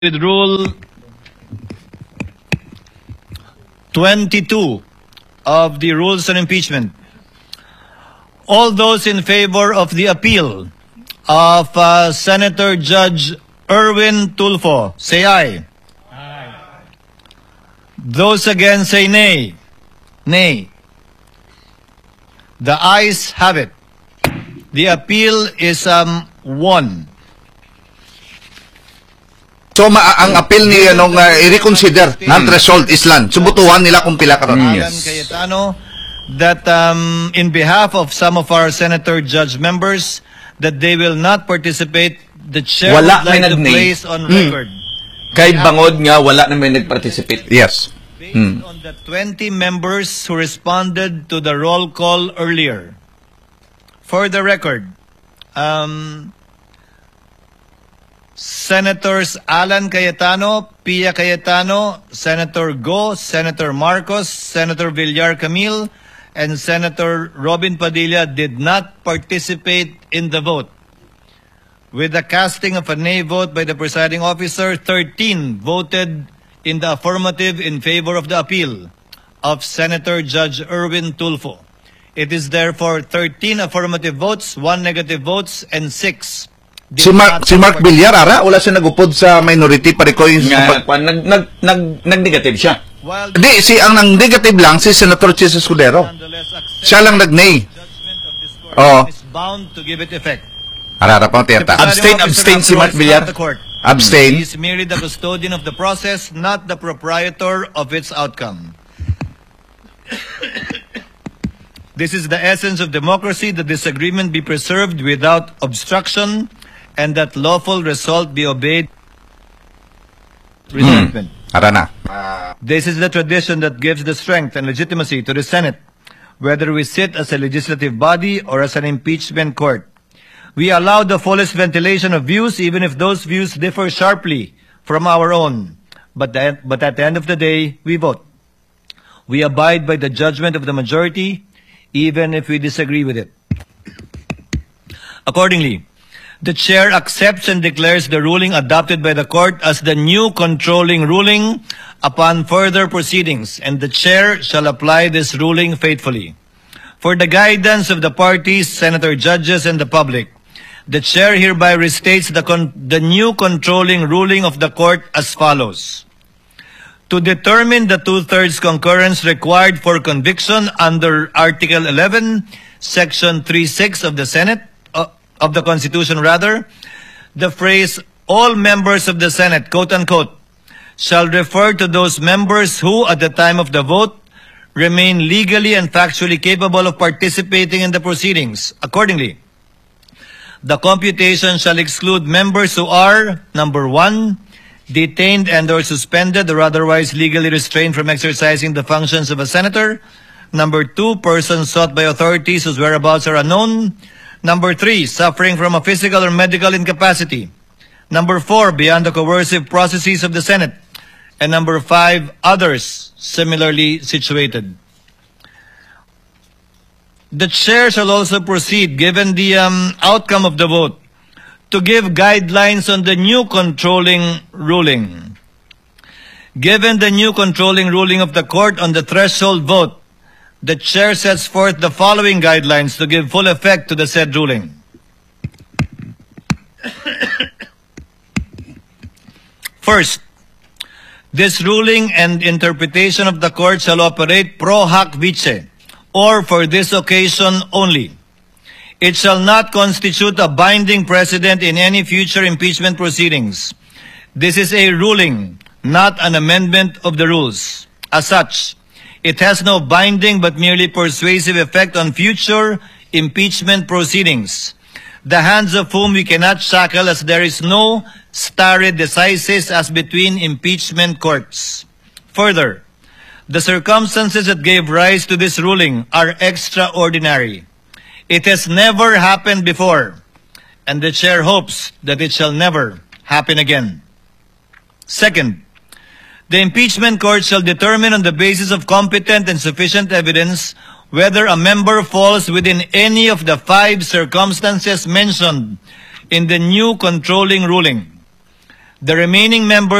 with Rule 22 of the Rules on Impeachment. All those in favor of the appeal of Senator Judge Erwin Tulfo, say aye. Aye. Those against say nay. Nay. The ayes have it. The appeal is won. So ang appeal ni i-reconsider ng threshold islan. Subutuhan nila kung pila karon. Alan Cayetano, that in behalf of some of our senator judge members, that they will not participate. The chair Wala would like to may place on record. Kay bangod nga wala na may nag-participate. Yes. Based on the 20 members who responded to the roll call earlier. For the record, Senators Alan Cayetano, Pia Cayetano, Senator Go, Senator Marcos, Senator Villar Camille, and Senator Robin Padilla did not participate in the vote. With the casting of a nay vote by the presiding officer, 13 voted in the affirmative in favor of the appeal of Senator Judge Erwin Tulfo. It is therefore 13 affirmative votes, 1 negative votes, and 6 Si Mark Villar, ara, wala siya nagupod sa minority pare ko yung nag-negative siya. Di, ang negative lang si Senator Chis Escudero. Siya lang nag-nay. Oh. Is bound to give it effect. Ara pang tiyata. Abstain si Mark Villar. Abstain. He is merely the custodian of the process, not the proprietor of its outcome. This is the essence of democracy, that disagreement be preserved without obstruction, and that lawful result be obeyed. Resentment. Ara na. This is the tradition that gives the strength and legitimacy to the Senate, whether we sit as a legislative body or as an impeachment court. We allow the fullest ventilation of views, even if those views differ sharply from our own. But at the end of the day, we vote. We abide by the judgment of the majority, even if we disagree with it. Accordingly, the chair accepts and declares the ruling adopted by the court as the new controlling ruling upon further proceedings, and the chair shall apply this ruling faithfully. For the guidance of the parties, senator judges, and the public, the chair hereby restates the new controlling ruling of the court as follows. To determine the two-thirds concurrence required for conviction under Article 11, Section 36 of the Senate, of the Constitution rather, the phrase, all members of the Senate, quote-unquote, shall refer to those members who, at the time of the vote, remain legally and factually capable of participating in the proceedings. Accordingly, the computation shall exclude members who are, number 1, detained and or suspended or otherwise legally restrained from exercising the functions of a senator. Number 2, persons sought by authorities whose whereabouts are unknown. Number 3, suffering from a physical or medical incapacity. Number 4, beyond the coercive processes of the Senate. And number 5, others similarly situated. The chair shall also proceed, given the outcome of the vote, to give guidelines on the new controlling ruling. Given the new controlling ruling of the court on the threshold vote, the chair sets forth the following guidelines to give full effect to the said ruling. First, this ruling and interpretation of the court shall operate pro hac vice, or for this occasion only. It shall not constitute a binding precedent in any future impeachment proceedings. This is a ruling, not an amendment of the rules. As such, it has no binding but merely persuasive effect on future impeachment proceedings, the hands of whom we cannot shackle, as there is no stare decisis as between impeachment courts. Further, the circumstances that gave rise to this ruling are extraordinary. It has never happened before, and the chair hopes that it shall never happen again. Second, the impeachment court shall determine on the basis of competent and sufficient evidence whether a member falls within any of the 5 circumstances mentioned in the new controlling ruling. The remaining members